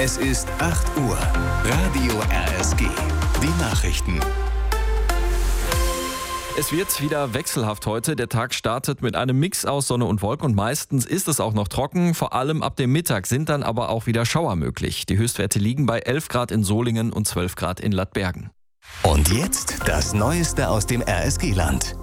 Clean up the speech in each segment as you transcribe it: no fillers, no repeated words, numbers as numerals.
Es ist 8 Uhr. Radio RSG. Die Nachrichten. Es wird wieder wechselhaft heute. Der Tag startet mit einem Mix aus Sonne und Wolken und meistens ist es auch noch trocken. Vor allem ab dem Mittag sind dann aber auch wieder Schauer möglich. Die Höchstwerte liegen bei 11 Grad in Solingen und 12 Grad in Lattbergen. Und jetzt das Neueste aus dem RSG-Land.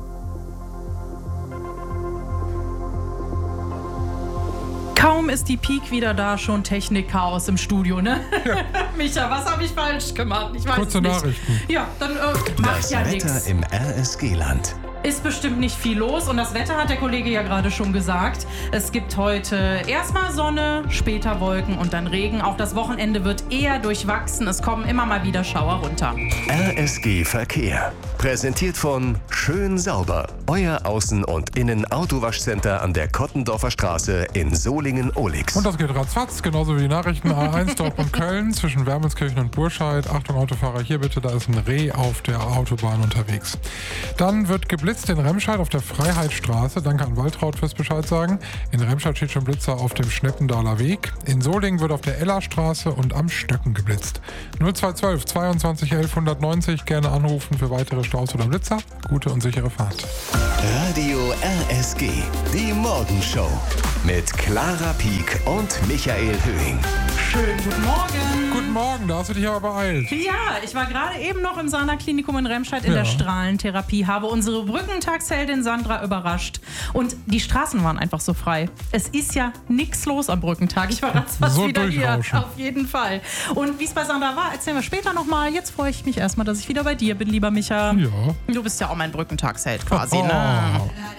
Kaum ist die Peak wieder da, schon Technikchaos im Studio, ne? Ja. Micha, was habe ich falsch gemacht? Ich weiß Kurze es nicht. Nachrichten. Ja, dann macht Das ja Wetter nichts. im RSG-Land. Ist bestimmt nicht viel los und das Wetter hat der Kollege ja gerade schon gesagt. Es gibt heute erstmal Sonne, später Wolken und dann Regen. Auch das Wochenende wird eher durchwachsen. Es kommen immer mal wieder Schauer runter. RSG Verkehr. Präsentiert von Schön Sauber. Euer Außen- und Innen-Autowaschcenter an der Kottendorfer Straße in Solingen-Ohlix. Und das geht ratzfatz, genauso wie die Nachrichten. A1 Dortmund Köln zwischen Wermelskirchen und Burscheid. Achtung Autofahrer, hier bitte, da ist ein Reh auf der Autobahn unterwegs. Dann wird geblitzt in Remscheid auf der Freiheitsstraße. Danke an Waltraud fürs Bescheid sagen. In Remscheid steht schon Blitzer auf dem Schneppendaler Weg. In Solingen wird auf der Ellerstraße und am Stöcken geblitzt. 0212 22 11 190, gerne anrufen für weitere Staus oder Blitzer. Gute und sichere Fahrt. Radio RSG. Die Morgenshow. Mit Clara Pieck und Michael Höhing. Schönen guten Morgen. Guten Morgen, da hast du dich aber beeilt. Ja, ich war gerade eben noch im Sana-Klinikum in Remscheid in der Strahlentherapie, habe unsere Brückentagsheldin Sandra überrascht. Und die Straßen waren einfach so frei. Es ist ja nichts los am Brückentag. Ich war ratzfatz So wieder hier, durchrauschen. auf jeden Fall. Und wie es bei Sandra war, erzählen wir später nochmal. Jetzt freue ich mich erstmal, dass ich wieder bei dir bin, lieber Micha. Ja. Du bist ja auch mein Brückentagsheld quasi, Oh. ne?